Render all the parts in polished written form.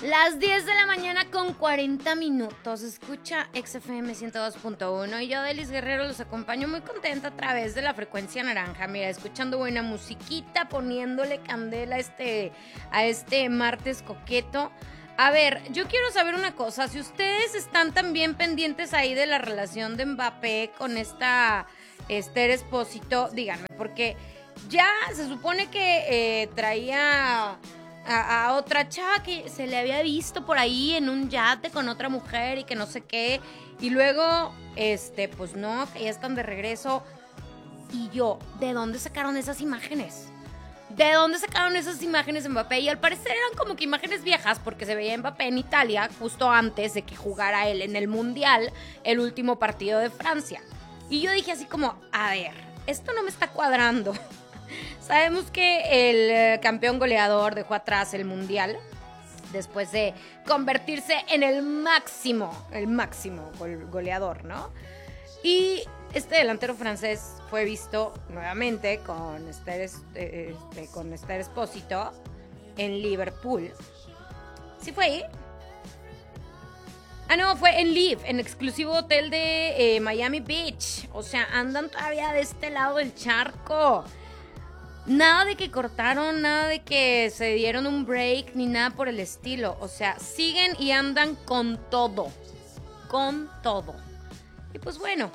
Las 10 de la mañana con 40 minutos. Escucha XFM 102.1 y yo, Delis Guerrero, los acompaño muy contenta a través de la frecuencia naranja. Mira, escuchando buena musiquita, poniéndole candela a este martes coqueto. A ver, yo quiero saber una cosa. Si ustedes están también pendientes ahí de la relación de Mbappé con esta Esther Espósito, díganme, porque ya se supone que traía a otra chava que se le había visto por ahí en un yate con otra mujer y que no sé qué. Y luego, pues no, que ya están de regreso. Y yo, ¿de dónde sacaron esas imágenes? ¿De dónde sacaron esas imágenes de Mbappé? Y al parecer eran como que imágenes viejas porque se veía Mbappé en Italia justo antes de que jugara él en el Mundial, el último partido de Francia. Y yo dije así como, a ver, esto no me está cuadrando. Sabemos que el campeón goleador dejó atrás el Mundial después de convertirse en el máximo goleador, ¿no? Y este delantero francés fue visto nuevamente con Esther Espósito en Liverpool. ¿Sí fue ahí? Ah, no, fue en Live, en exclusivo hotel de Miami Beach. O sea, andan todavía de este lado del charco. Nada de que cortaron, nada de que se dieron un break, ni nada por el estilo. O sea, siguen y andan con todo. Con todo. Y pues bueno,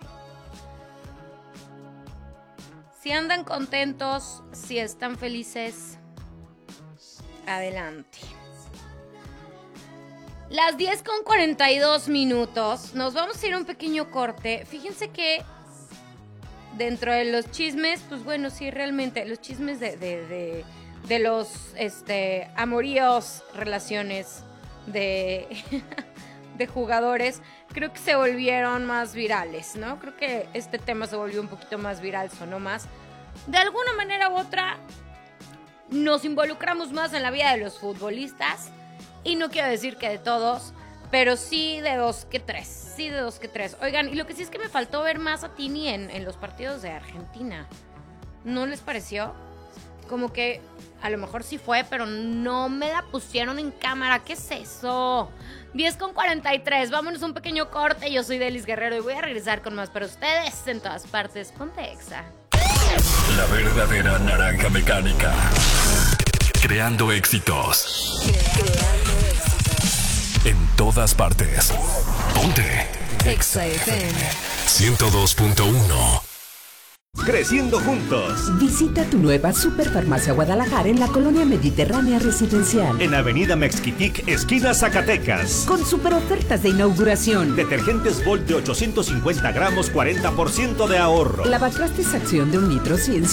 si andan contentos, si están felices, adelante. Las 10 con 42 minutos. Nos vamos a ir a un pequeño corte. Fíjense que dentro de los chismes, pues bueno, sí, realmente, los chismes de los amoríos, relaciones de jugadores, creo que se volvieron más virales, ¿no? Creo que este tema se volvió un poquito más viral, sonó más. De alguna manera u otra, nos involucramos más en la vida de los futbolistas, y no quiero decir que de todos, pero sí de dos que tres. Oigan, y lo que sí es que me faltó ver más a Tini en los partidos de Argentina. ¿No les pareció? Como que a lo mejor sí fue, pero no me la pusieron en cámara. ¿Qué es eso? 10 con 43. Vámonos a un pequeño corte. Yo soy Delis Guerrero y voy a regresar con más para ustedes en todas partes. Ponte Exa. La verdadera naranja mecánica. Creando éxitos. En todas partes. Ponte Exa FM 102.1. Creciendo juntos. Visita tu nueva Superfarmacia Guadalajara en la colonia Mediterránea Residencial. En Avenida Mexquitic, esquina Zacatecas. Con super ofertas de inauguración. Detergentes Volt de 850 gramos, 40% de ahorro. Lavatrastes Acción de 1 litro,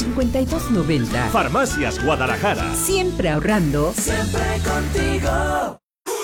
152.90. Farmacias Guadalajara. Siempre ahorrando. Siempre contigo.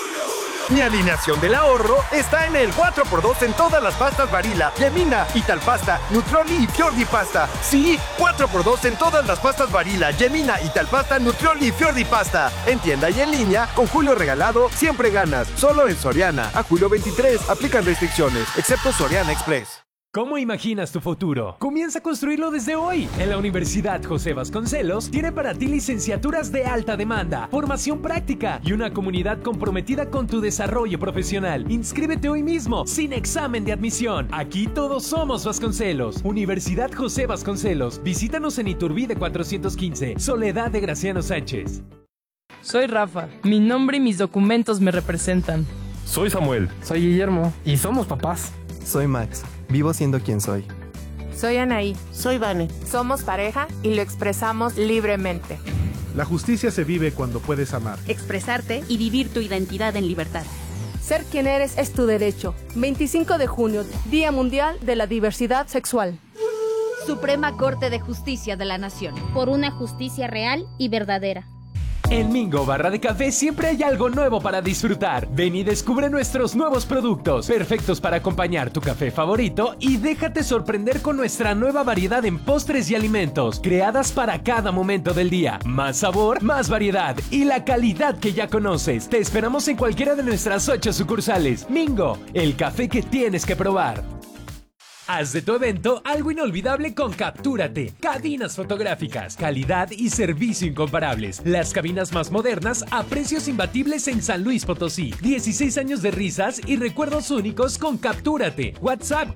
Mi alineación del ahorro está en el 4x2 en todas las pastas Barilla, Yemina, Italpasta, Nutroli y Fiordi Pasta. Sí, 4x2 en todas las pastas Barilla, Yemina, Italpasta, Nutroli y Fiordi Pasta. En tienda y en línea, con Julio Regalado, siempre ganas. Solo en Soriana. A julio 23, aplican restricciones, excepto Soriana Express. ¿Cómo imaginas tu futuro? Comienza a construirlo desde hoy. En la Universidad José Vasconcelos tiene para ti licenciaturas de alta demanda, formación práctica y una comunidad comprometida con tu desarrollo profesional. Inscríbete hoy mismo, sin examen de admisión. Aquí todos somos Vasconcelos. Universidad José Vasconcelos. Visítanos en Iturbide 415, Soledad de Graciano Sánchez. Soy Rafa. Mi nombre y mis documentos me representan. Soy Samuel. Soy Guillermo. Y somos papás. Soy Max. Vivo siendo quien soy. Soy Anaí. Soy Vane. Somos pareja y lo expresamos libremente. La justicia se vive cuando puedes amar, expresarte y vivir tu identidad en libertad. Ser quien eres es tu derecho. 25 de junio, Día Mundial de la Diversidad Sexual. Suprema Corte de Justicia de la Nación. Por una justicia real y verdadera. En Mingo Barra de Café siempre hay algo nuevo para disfrutar. Ven y descubre nuestros nuevos productos, perfectos para acompañar tu café favorito, y déjate sorprender con nuestra nueva variedad en postres y alimentos, creadas para cada momento del día. Más sabor, más variedad y la calidad que ya conoces. Te esperamos en cualquiera de nuestras 8 sucursales. Mingo, el café que tienes que probar. Haz de tu evento algo inolvidable con Captúrate. Cabinas fotográficas, calidad y servicio incomparables. Las cabinas más modernas a precios imbatibles en San Luis Potosí. 16 años de risas y recuerdos únicos con Captúrate. WhatsApp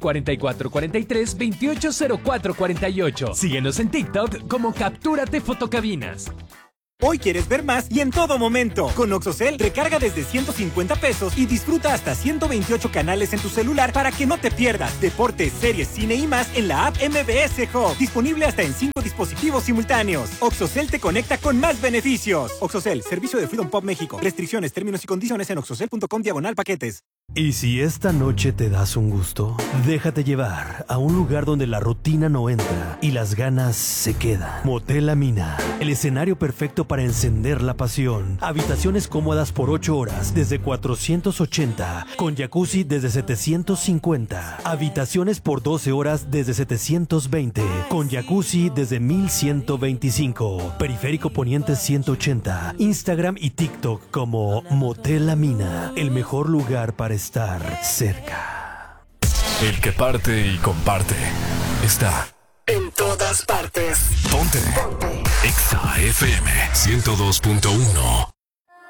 4443-280448. Síguenos en TikTok como Captúrate Fotocabinas. Hoy quieres ver más y en todo momento. Con OxoCell, recarga desde 150 pesos y disfruta hasta 128 canales en tu celular para que no te pierdas deportes, series, cine y más en la app MBS Hub. Disponible hasta en 5 dispositivos simultáneos. OxoCell te conecta con más beneficios. OxoCell, servicio de Freedom Pop México. Restricciones, términos y condiciones en oxocell.com/paquetes. ¿Y si esta noche te das un gusto? Déjate llevar a un lugar donde la rutina no entra y las ganas se quedan. Motel La Mina, el escenario perfecto para encender la pasión. Habitaciones cómodas por 8 horas desde 480, con jacuzzi desde 750. Habitaciones por 12 horas desde 720, con jacuzzi desde 1125. Periférico Poniente 180. Instagram y TikTok como Motel La Mina, el mejor lugar para estar cerca. El que parte y comparte está en todas partes. Ponte Exa FM 102.1.